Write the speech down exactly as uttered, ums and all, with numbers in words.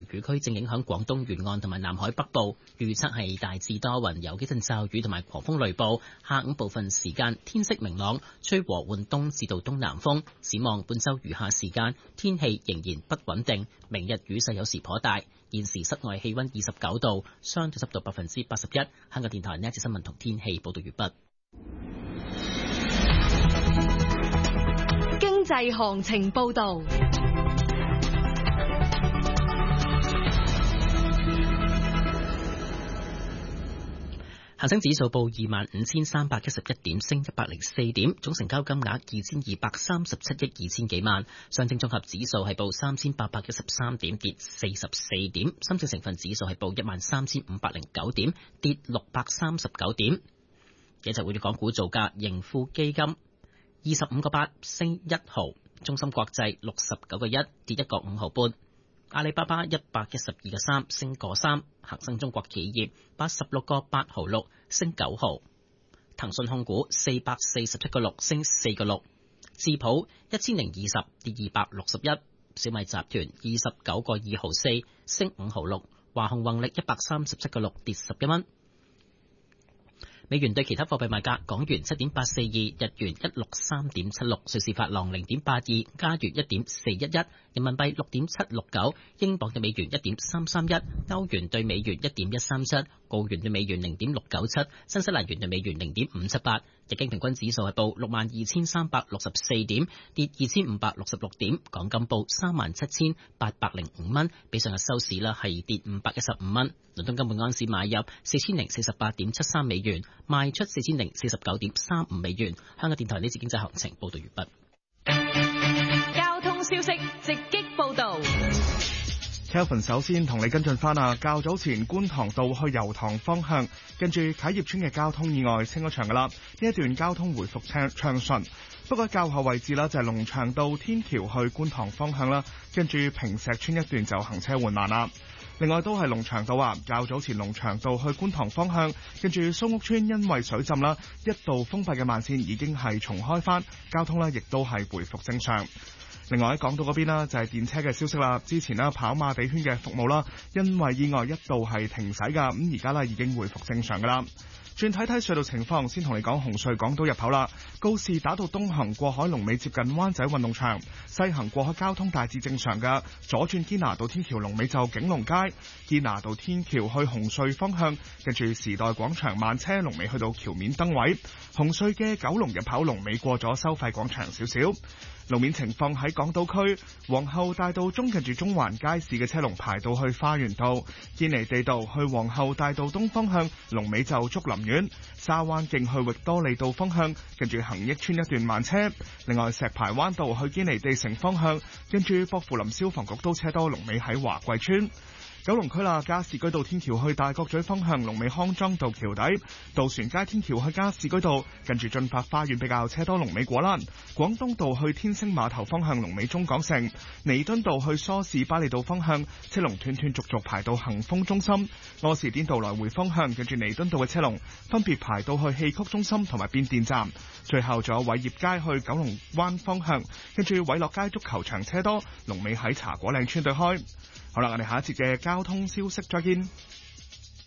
雨區正影響廣東沿岸同埋南海北部，預測係大致多雲，有幾陣驟雨同埋狂風雷暴。下午部分時間天色明朗，吹和緩東至到東南風。展望本週餘下時間天氣仍然不穩定，明日雨勢有時頗大。現時室外氣溫二十九度，相對濕度百分之八十一。香港電台呢一節新聞同天氣報道完畢。 經濟行情報道。 恒生指數報二萬五千三百一十一點，升一百零四點，總成交金額二千二百三十七億二千幾萬。上證綜合指數係報三千八百一十三點，跌四十四點。深證成分指數係報一萬三千五百零九點，跌六百三十九點。幾隻活躍港股造價，盈富基金二十五個八升一毫，中芯國際六十九個一跌一個五毫半。阿里巴巴一百一十二個三升個三，恒生中國企業八十六個八毫六升九毫，騰訊控股四百四十七個六升四個六，智普一千零二十跌二百六十一，小米集團二十九個二毫四升五毫六，華虹宏力一百三十七個六跌十一蚊。美元對其他貨幣賣價：港元七點八四二，日元一六三點七六，瑞士法郎零點八二，加元一點四一一，人民幣六點七六九，英鎊對美元一點三三一，歐元對美元一點一三七，澳元對美元零點六九七，新西蘭元對美元零點五七八。日經平均指數係報六萬二千三百六十四點，跌二千五百六十六點。港金報三萬七千八百零五蚊，比上日收市啦係跌五百一十五蚊。倫敦金每盎司買入四千零四十八點七三美元，賣出四千零四十九點三五美元。香港電台呢次經濟行情報道完畢。交通消息直擊報道。 Kelvin 首先同你跟進翻啊，較早前觀塘道去油塘方向，跟住啟業村嘅交通意外清咗場噶啦，呢一段交通回復暢暢順。不過較後位置啦，就係龍翔道天橋去觀塘方向啦，跟住坪石村一段就行車緩慢啦。另外都係龍翔道啊，較早前龍翔道去觀塘方向，跟住蘇屋村因為水浸啦，一度封閉嘅慢線已經係重開翻，交通呢亦都係回復正常。另外喺港島嗰邊啦，就係電車嘅消息啦。之前啦跑馬地圈嘅服務啦，因為意外一度係停駛噶，咁而家啦已經回復正常噶啦。轉睇睇隧道情況，先同你講紅隧港島入口啦。告士打道東行過海龍尾接近灣仔運動場，西行過海交通大致正常噶。左轉堅拿道天橋龍尾就景隆街，堅拿道天橋去紅隧方向，跟住時代廣場慢車龍尾去到橋面燈位。紅隧嘅九龍入口龍尾過咗收費廣場少少。路面情況喺港島區皇后大道中近住中環街市嘅車龍排到去花園道，堅尼地道去皇后大道東方向龍尾就竹林苑，沙灣徑去域多利道方向近住恒益村一段慢車。另外石排灣道去堅尼地城方向跟住薄扶林消防局都車多，龍尾喺華貴村。九龍區啦，加士居道天橋去大角咀方向龍尾康莊道橋底，渡船街天橋去加士居道近住駿發花園比較車多，龍尾果欄。廣東道去天星碼頭方向龍尾中港城，彌敦道去梳士巴利道方向車龍斷斷續續排到恒豐中心。柯士甸道來回方向近住彌敦道嘅車龍分別排到去戲曲中心同埋變電站。最後仲有偉業街去九龍灣方向跟住偉樂街足球場車多，龍尾喺茶果嶺村對開。好啦，我哋下一節嘅交通消息再見。